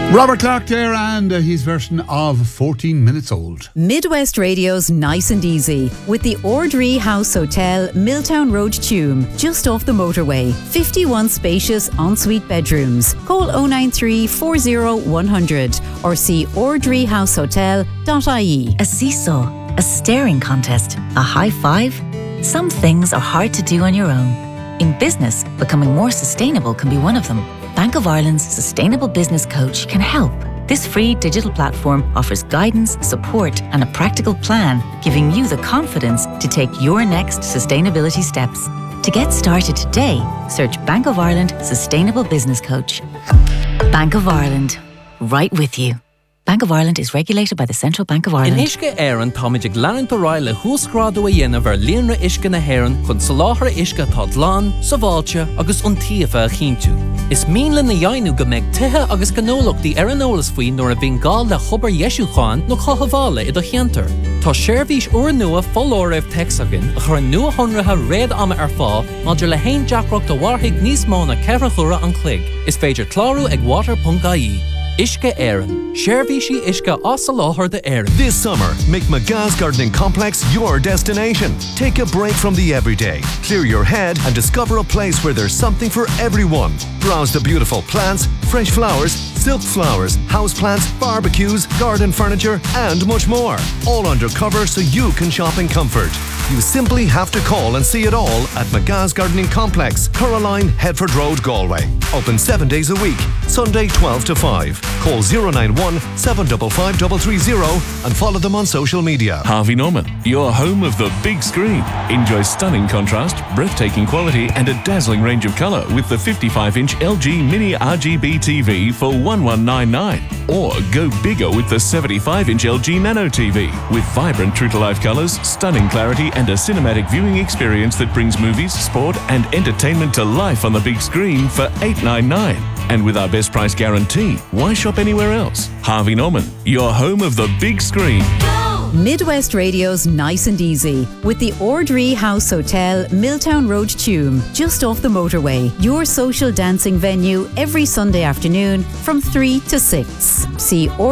Robert Clark there and his version of 14 Minutes Old. Midwest Radio's Nice and Easy with the Ordree House Hotel, Milltown Road, Tuam, just off the motorway. 51 spacious ensuite bedrooms. Call 093 40 100 or see ordreehousehotel.ie. A seesaw, a staring contest, a high five. Some things are hard to do on your own. In business, becoming more sustainable can be one of them. Bank of Ireland's Sustainable Business Coach can help. This free digital platform offers guidance, support and a practical plan, giving you the confidence to take your next sustainability steps. To get started today, search Bank of Ireland Sustainable Business Coach. Bank of Ireland, right with you. Bank of Ireland is regulated by the Central Bank of Ireland. In Ishka Éireann táidig leanúint O'Reilly húsgrádú a dhéanamh ar líonra Ishka na Héireann chun soláthar Ishka tá dlán, saváilte agus iontaofa a chinntiú. Is míle na dhéanú go mbeidh tithe agus gnólachtaí ar an eolas faoin nuair a bhíonn gá le chobar Yesúcháin nó chothabhála i do cheantar. Tá seirbhís uair nua follóir raibh texagan a chur nua honratha réad ama ar fá maidir le haon deacracht a bharthaigh níos mó na ceithre chura an chloig. Is féidir clárú ag water.ie. Ishka Éireann. Seirbhísí Ishka as a láthair de Éireann. This summer, make McGa's Gardening Complex your destination. Take a break from the everyday. Clear your head and discover a place where there's something for everyone. Browse the beautiful plants, fresh flowers, silk flowers, houseplants, barbecues, garden furniture, and much more. All under cover so you can shop in comfort. You simply have to call and see it all at McGa's Gardening Complex, Coraline, Headford Road, Galway. Open 7 days a week, Sunday 12 to 5. Call 091 755 330 and follow them on social media. Harvey Norman, your home of the big screen. Enjoy stunning contrast, breathtaking quality and a dazzling range of colour with the 55-inch LG Mini RGB TV for $1199. Or go bigger with the 75-inch LG Nano TV with vibrant true-to-life colours, stunning clarity and a cinematic viewing experience that brings movies, sport and entertainment to life on the big screen for $899. And with our best price guarantee, why shop anywhere else? Harvey Norman, your home of the big screen. Midwest Radio's Nice and Easy with the Ordree House Hotel, Milltown Road, Tuam, just off the motorway. Your social dancing venue every Sunday afternoon from 3 to 6. See